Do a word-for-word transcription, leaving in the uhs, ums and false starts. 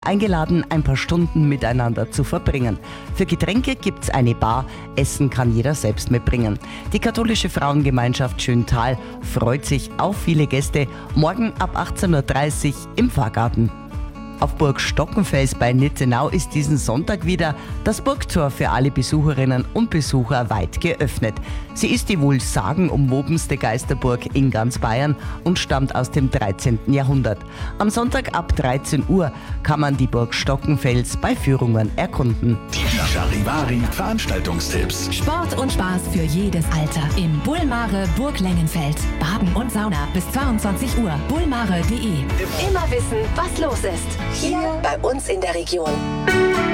eingeladen, ein paar Stunden miteinander zu verbringen. Für Getränke gibt's eine Bar, Essen kann jeder selbst mitbringen. Die katholische Frauengemeinschaft Schöntal freut sich auf viele Gäste, morgen ab achtzehn Uhr dreißig im Pfarrgarten. Auf Burg Stockenfels bei Nitzenau ist diesen Sonntag wieder das Burgtor für alle Besucherinnen und Besucher weit geöffnet. Sie ist die wohl sagenumwobenste Geisterburg in ganz Bayern und stammt aus dem dreizehnten Jahrhundert. Am Sonntag ab dreizehn Uhr kann man die Burg Stockenfels bei Führungen erkunden. Die Charivari Veranstaltungstipps. Sport und Spaß für jedes Alter im Bullmare Burg Lengenfeld. Baden und Sauna bis zweiundzwanzig Uhr. bullmare punkt de. Immer wissen, was los ist. Hier bei uns in der Region.